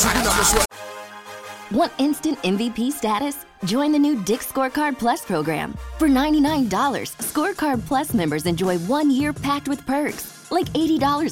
Want instant MVP status? Join the new Dick's Scorecard Plus program. For $99, Scorecard Plus members enjoy 1 year packed with perks, like $80